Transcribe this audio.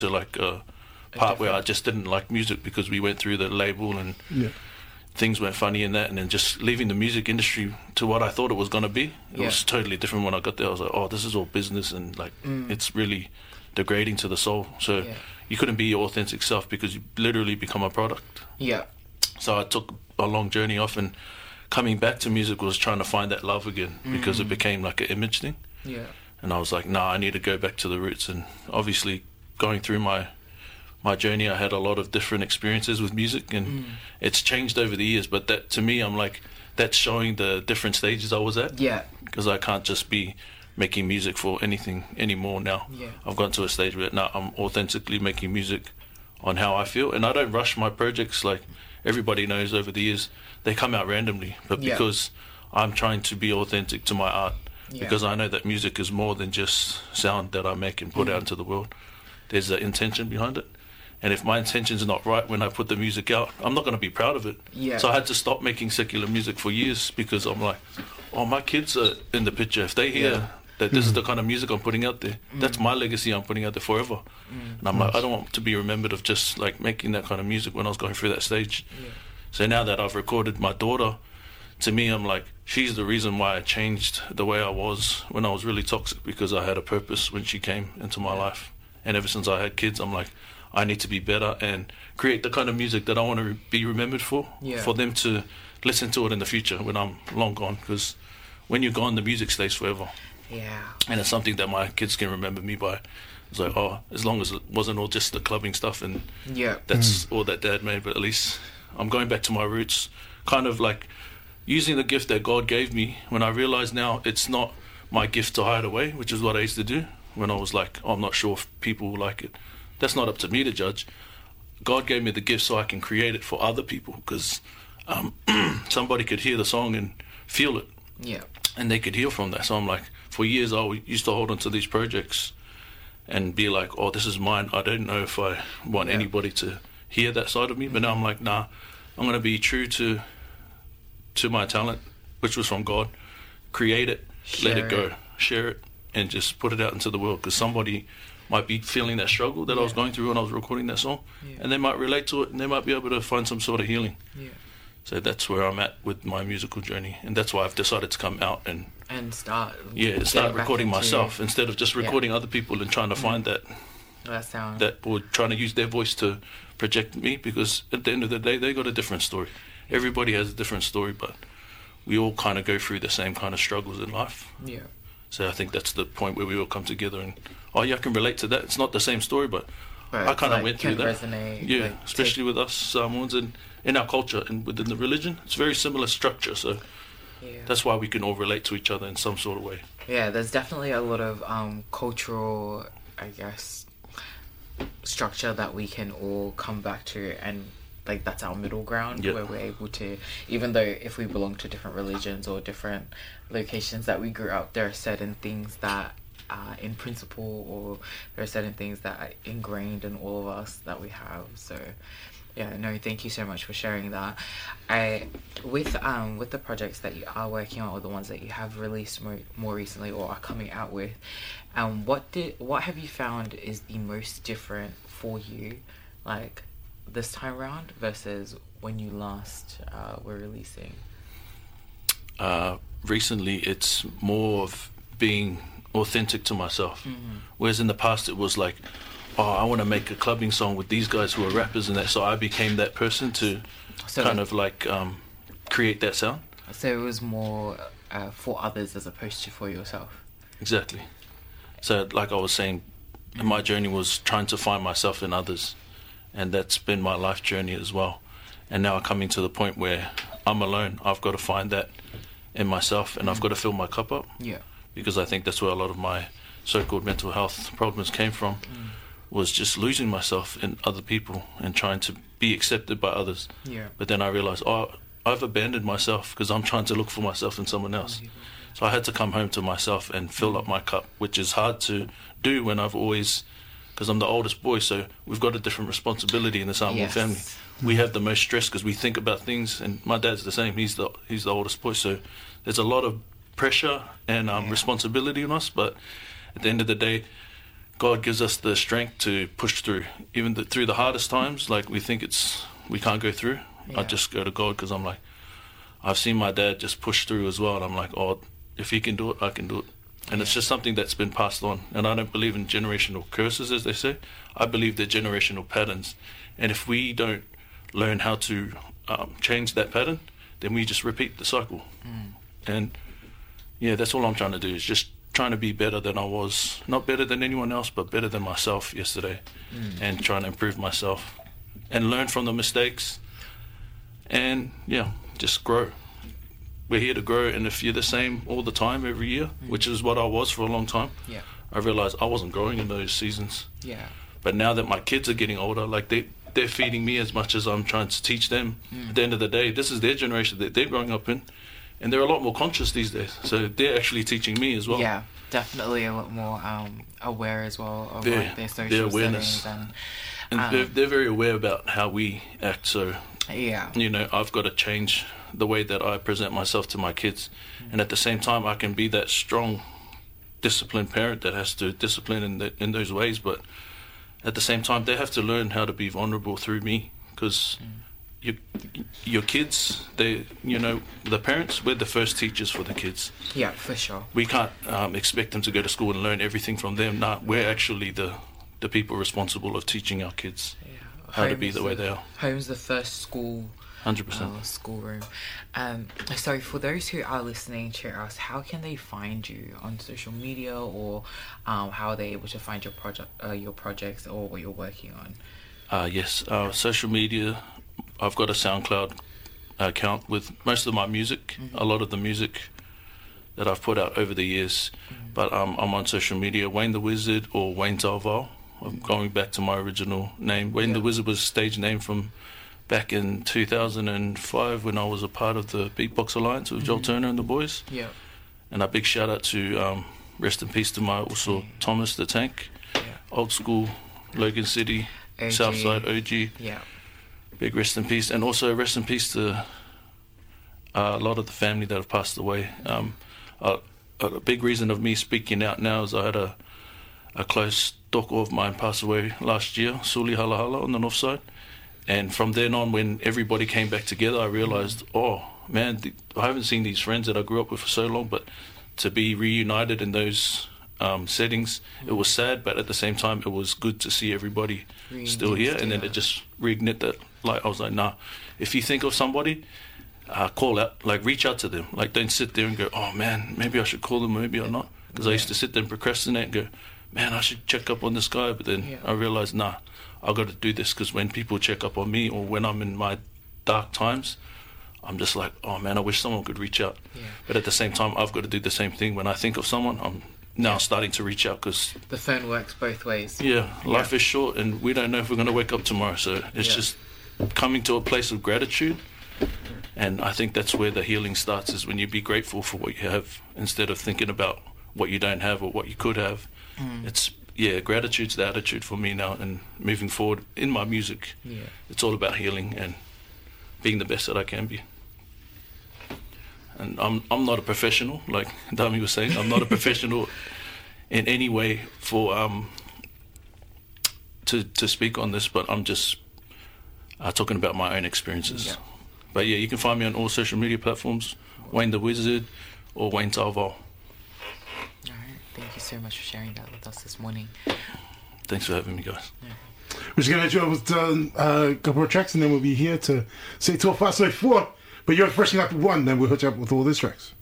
to like a part where I just didn't like music because we went through the label and things went funny in that, and then just leaving the music industry to what I thought it was going to be. It was totally different when I got there. I was like, oh, this is all business, and like it's really degrading to the soul. So you couldn't be your authentic self because you literally become a product. Yeah. So I took a long journey off, and coming back to music was trying to find that love again because it became like an image thing. Yeah. And I was like, nah, I need to go back to the roots. And obviously going through my journey, I had a lot of different experiences with music, and it's changed over the years. But that, to me, I'm like, that's showing the different stages I was at. Yeah. Because I can't just be making music for anything anymore now. Yeah. I've gotten to a stage where now I'm authentically making music on how I feel. And I don't rush my projects. Like everybody knows over the years, they come out randomly. But because I'm trying to be authentic to my art, because I know that music is more than just sound that I make and put out into the world. There's an intention behind it. And if my intention's not right when I put the music out, I'm not going to be proud of it. Yeah. So I had to stop making secular music for years because I'm like, oh, my kids are in the picture. If they hear that this is the kind of music I'm putting out there, that's my legacy I'm putting out there forever. And I'm like, I don't want to be remembered of just like making that kind of music when I was going through that stage. So now that I've recorded my daughter, to me, I'm like, she's the reason why I changed the way I was when I was really toxic, because I had a purpose when she came into my life. And ever since I had kids, I'm like, I need to be better and create the kind of music that I want to be remembered for them to listen to it in the future when I'm long gone. Because when you're gone, the music stays forever. Yeah. And it's something that my kids can remember me by. It's like, oh, as long as it wasn't all just the clubbing stuff and that's all that Dad made, but at least I'm going back to my roots, kind of like using the gift that God gave me when I realize now it's not my gift to hide away, which is what I used to do when I was like, oh, I'm not sure if people will like it. That's not up to me to judge. God gave me the gift so I can create it for other people, because somebody could hear the song and feel it. Yeah. And they could heal from that. So I'm like, for years I used to hold on to these projects and be like, oh, this is mine. I don't know if I want anybody to hear that side of me. But now I'm like, nah, I'm going to be true to my talent, which was from God. Create it, let it go, share it, and just put it out into the world, because somebody might be feeling that struggle that I was going through when I was recording that song, and they might relate to it, and they might be able to find some sort of healing. So that's where I'm at with my musical journey, and that's why I've decided to come out and start recording myself instead of just recording other people and trying to find that sound, that or trying to use their voice to project me, because at the end of the day they got a different story. Everybody has a different story, but we all kind of go through the same kind of struggles in life. So I think that's the point where we all come together and, oh yeah, I can relate to that. It's not the same story, but I kind of went through that. Resonate, especially with us Samoans and in our culture and within the religion. It's very similar structure, so that's why we can all relate to each other in some sort of way. Yeah, there's definitely a lot of cultural, I guess, structure that we can all come back to, and like that's our middle ground where we're able to, even though if we belong to different religions or different locations that we grew up, there are certain things that are in principle, or there are certain things that are ingrained in all of us that we have. So thank you so much for sharing that. With the projects that you are working on, or the ones that you have released more recently or are coming out with, what have you found is the most different for you, like this time around versus when you last were releasing? Recently it's more of being authentic to myself, whereas in the past it was like, oh, I want to make a clubbing song with these guys who are rappers and that, so I became that person to create that sound. So it was more for others as opposed to for yourself. Exactly. So like I was saying, my journey was trying to find myself in others, and that's been my life journey as well. And now I'm coming to the point where I'm alone. I've got to find that in myself, and I've got to fill my cup up. Because I think that's where a lot of my so-called mental health problems came from, was just losing myself in other people and trying to be accepted by others. But then I realized, I've abandoned myself because I'm trying to look for myself in someone else. So I had to come home to myself and fill up my cup, which is hard to do when I've always, because I'm the oldest boy, so we've got a different responsibility in the Samoan family. We have the most stress because we think about things, and my dad's the same. He's the oldest boy, so there's a lot of pressure and responsibility on us. But at the end of the day, God gives us the strength to push through, even through the hardest times. Like we think we can't go through. I just go to God because I'm like, I've seen my dad just push through as well, and I'm like, oh, if he can do it, I can do it. And it's just something that's been passed on. And I don't believe in generational curses, as they say. I believe they're generational patterns. And if we don't learn how to change that pattern, then we just repeat the cycle. And yeah, that's all I'm trying to do, is just trying to be better than I was. Not better than anyone else, but better than myself yesterday. And trying to improve myself and learn from the mistakes. And yeah, just grow. We're here to grow, and if you're the same all the time, every year, which is what I was for a long time, I realized I wasn't growing in those seasons. But now that my kids are getting older, like they're feeding me as much as I'm trying to teach them. At the end of the day, this is their generation that they're growing up in, and they're a lot more conscious these days. So they're actually teaching me as well. Yeah, definitely a lot more aware as well of like their social settings and they're very aware about how we act. So you know, I've got to change the way that I present myself to my kids, and at the same time I can be that strong, disciplined parent that has to discipline in those ways, but at the same time they have to learn how to be vulnerable through me, because your kids, they, you know, the parents, we're the first teachers for the kids. Yeah, for sure. We can't expect them to go to school and learn everything from them. Nah, we're actually the people responsible of teaching our kids how to be the way they are. Home's the first school. 100%. Schoolroom. So for those who are listening to us, how can they find you on social media, or how are they able to find your projects or what you're working on? Yes, social media. I've got a SoundCloud account with most of my music, a lot of the music that I've put out over the years. But I'm on social media, Wayne the Wizard or Wayne Talval. I'm going back to my original name. Wayne the Wizard was a stage name from back in 2005 when I was a part of the Beatbox Alliance with Joel Turner and the boys. Yeah. And a big shout out to, rest in peace to my also Thomas the Tank, Old School, Logan City, OG. Southside OG. Yeah. Big rest in peace. And also rest in peace to a lot of the family that have passed away. A big reason of me speaking out now is I had a close doko of mine pass away last year, Suli Halahala on the north side. And from then on, when everybody came back together, I realized, oh man, I haven't seen these friends that I grew up with for so long, but to be reunited in those settings, it was sad, but at the same time, it was good to see everybody still here. And then it just reignited that. Like, I was like, nah, if you think of somebody, call out, like reach out to them. Like, don't sit there and go, oh man, maybe I should call them, maybe or not. Because I used to sit there and procrastinate and go, man, I should check up on this guy. But then I realized, nah, I've got to do this, because when people check up on me, or when I'm in my dark times, I'm just like, oh man, I wish someone could reach out. But at the same time, I've got to do the same thing. When I think of someone, I'm now starting to reach out, because the phone works both ways. Life is short, and we don't know if we're going to wake up tomorrow. So it's just coming to a place of gratitude. And I think that's where the healing starts, is when you be grateful for what you have instead of thinking about what you don't have or what you could have. It's gratitude's the attitude for me now, and moving forward in my music. It's all about healing and being the best that I can be. And I'm not a professional, like Dami was saying. I'm not a professional in any way for to speak on this, but I'm just talking about my own experiences. But yeah, you can find me on all social media platforms, Wayne the Wizard or Wayne Talval. Thank you so much for sharing that with us this morning. Thanks for having me, guys. We're just going to jump with a couple of tracks, and then we'll be here to say 12:04. But you're freshening up with one, then we'll hook you up with all these tracks.